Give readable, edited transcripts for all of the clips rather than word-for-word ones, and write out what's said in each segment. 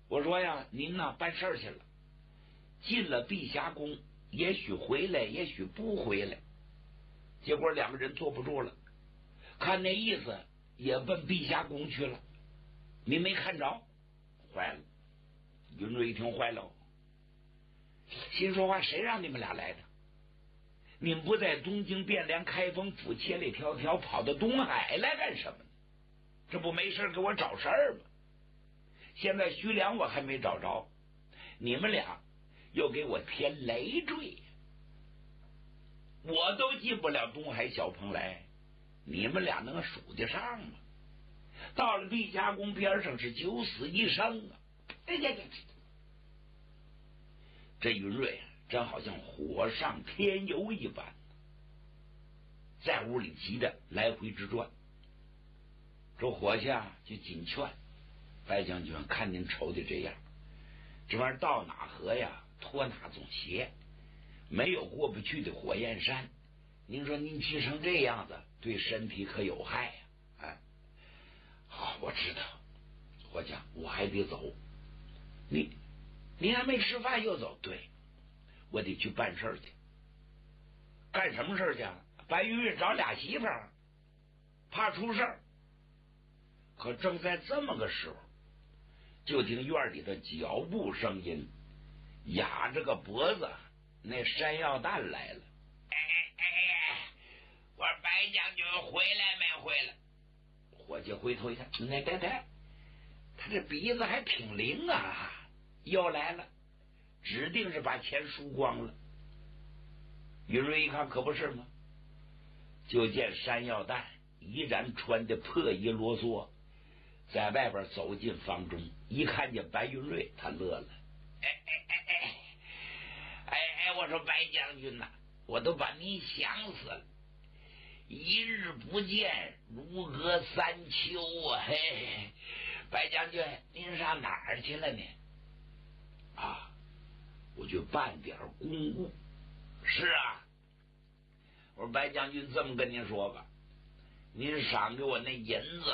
我说呀，您呢办事儿去了，进了碧霞宫，也许回来，也许不回来。结果两个人坐不住了，看那意思也奔碧霞宫去了。你没看着？坏了！云瑞一听坏了，心说话，谁让你们俩来的？你们不在东京汴梁开封府千里迢迢跑到东海来干什么呢？这不没事给我找事儿吗？现在徐良我还没找着，你们俩又给我添累赘，我都进不了东海小蓬莱，你们俩能数得上吗？到了碧霞宫边上是九死一生啊！这云瑞真好像火上添油一般，在屋里急着来回直转。这火下就紧劝白将军，看您愁的这样，这玩意儿到哪河呀拖哪种鞋，没有过不去的火焰山，您说您急成这样子，对身体可有害呀！哎，好，我知道，我讲我还得走。你还没吃饭又走？对，我得去办事去。干什么事去？白云瑞找俩媳妇儿，怕出事儿。可正在这么个时候，就听院里的脚步声音，压着个脖子，那山药蛋来了。我说白将军回来没回来？伙计回头一看，他这鼻子还挺灵啊，又来了，指定是把钱输光了。云瑞一看，可不是吗？就见山药蛋依然穿的破衣啰嗦，在外边走进房中，一看见白云瑞，他乐了。我说白将军呐，我都把您想死了，一日不见如隔三秋啊！嘿，白将军，您上哪儿去了呢？啊，我去办点公务。是啊，我说白将军，这么跟您说吧，您赏给我那银子，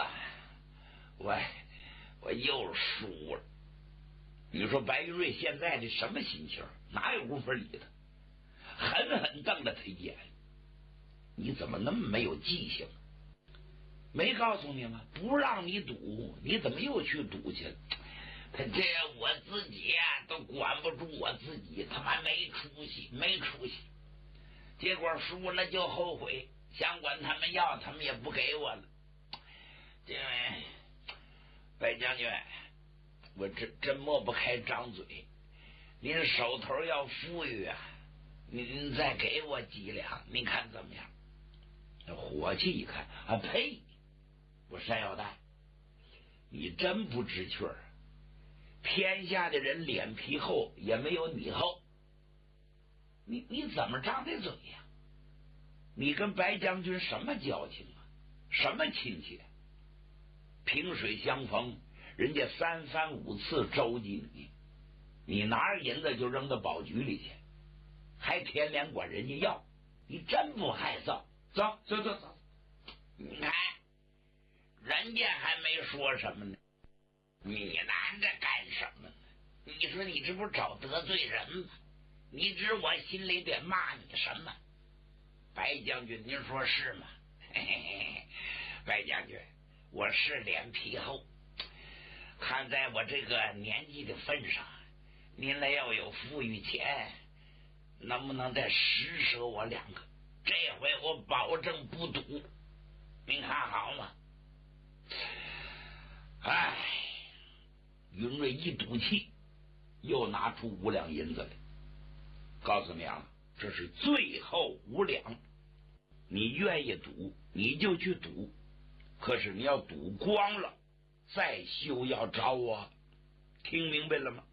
我又输了。你说白云瑞现在这什么心情？哪有功夫理他？狠狠瞪了他一眼。你怎么那么没有记性？没告诉你吗？不让你赌，你怎么又去赌去了？他这我自己都管不住我自己，他妈没出息，没出息。结果输了就后悔，想管他们要，他们也不给我了。这白将军，我真抹不开张嘴。您手头要富裕啊，您再给我几两，您看怎么样？那伙计一看啊，呸！我山药蛋，你真不知趣儿。天下的人脸皮厚也没有你厚，你怎么张的嘴呀？你跟白将军什么交情啊？什么亲戚？萍水相逢，人家三番五次周济你拿着银子就扔到保局里去，还舔脸管人家要，你真不害臊！走，你看人家还没说什么呢，你拿着干什么呢？你说你这不是找得罪人吗？你知我心里得骂你什么？白将军，您说是吗？白将军，我是脸皮厚，看在我这个年纪的份上，您来要有富裕钱，能不能再施舍我两个？这回我保证不赌，您看好吗？哎，云瑞一赌气，又拿出5两银子来，告诉你啊，这是最后5两，你愿意赌你就去赌，可是你要赌光了再休要找我，听明白了吗？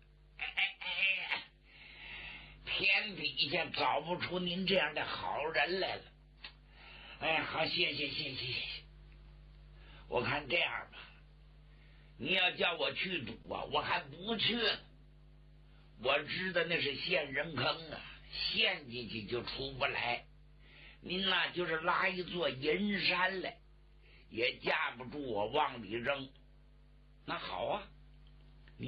天底下找不出您这样的好人来了。哎，好，谢谢。我看这样吧，你要叫我去赌啊，我还不去呢。我知道那是陷人坑啊，陷进去就出不来。您那就是拉一座银山来，也架不住我往里扔。那好啊，